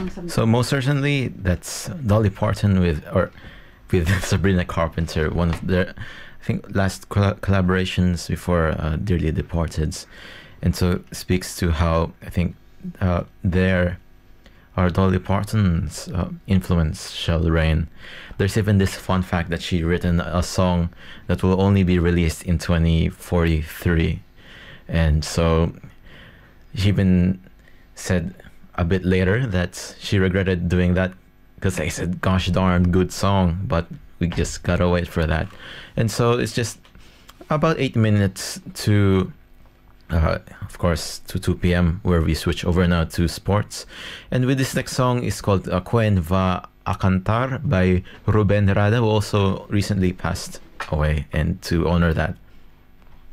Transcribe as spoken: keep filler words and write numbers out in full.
So most certainly that's Dolly Parton with or with Sabrina Carpenter, one of their I think last coll- collaborations before uh, Dearly Departed's, and so speaks to how I think uh, their or Dolly Parton's uh, influence shall reign. There's even this fun fact that she written a song that will only be released in twenty forty-three, and so she even said a bit later that she regretted doing that because I said, gosh darn good song, but we just gotta wait for that. And so it's just about eight minutes to uh, of course to two p.m. where we switch over now to sports. And with this next song is called uh, Quen Va a Cantar by Ruben Rada, who also recently passed away, and to honor that